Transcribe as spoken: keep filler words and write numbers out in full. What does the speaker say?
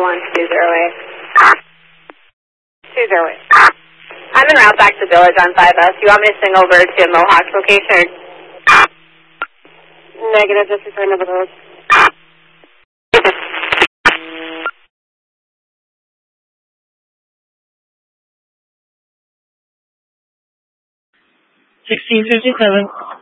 one two zero eight. two zero eight. I'm en route back to Village on five S. You want me to swing over to Mohawk location? Negative, just return to the Village. sixteen fifty-seven.